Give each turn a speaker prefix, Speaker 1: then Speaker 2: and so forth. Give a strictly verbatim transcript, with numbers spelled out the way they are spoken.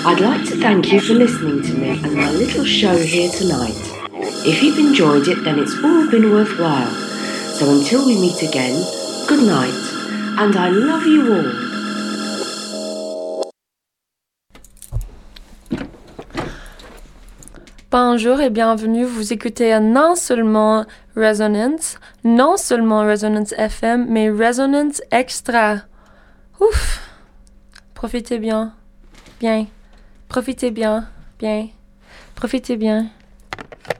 Speaker 1: I'd like to thank you for listening to me and my little show here tonight. If you've enjoyed it, then it's all been worthwhile. So until we meet again, good night, and I love you all.
Speaker 2: Bonjour et bienvenue, vous écoutez non seulement Resonance, non seulement Resonance F M, mais Resonance Extra. Ouf! Profitez bien, bien. Profitez bien, bien. Profitez bien.